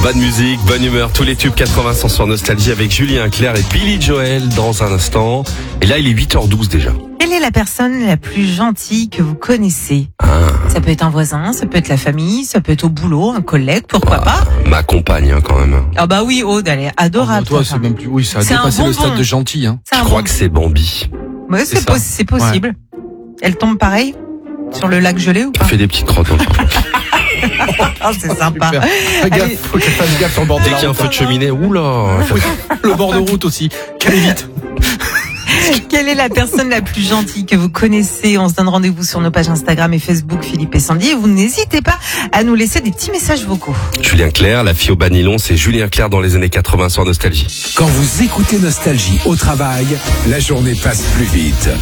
Bonne musique, bonne humeur, tous les tubes 80 sur Nostalgie avec Julien Clerc et Billy Joel dans un instant. Et là, il est 8h12 déjà. Quelle est la personne la plus gentille que vous connaissez ? Ça peut être un voisin, ça peut être la famille, ça peut être au boulot, un collègue, pourquoi pas ? Ma compagne, quand même. Ah bah oui, Aude, elle est adorable. Toi, ta c'est femme. même plus. Oui, ça a C'est un dépassé le bonbon. stade de gentil. Hein. C'est Je un crois bon- que c'est Bambi. Ouais, c'est ça. c'est possible. Elle tombe pareil sur le lac gelé ou Elle pas ? fait des petites crottes. Ah, c'est sympa. Super. Fais Allez. gaffe, faut qu'elle fasse gaffe sur le bord de Dès la qu'il y a un route. feu de cheminée, oula. Le bord de route aussi. Qu'elle est vite. Quelle est la personne la plus gentille que vous connaissez ? On se donne rendez-vous sur nos pages Instagram et Facebook Philippe et Sandy. Et vous n'hésitez pas à nous laisser des petits messages vocaux. Julien Clerc, la fille au banilon, c'est Julien Clerc dans les années 80 sur Nostalgie. Quand vous écoutez Nostalgie au travail, la journée passe plus vite.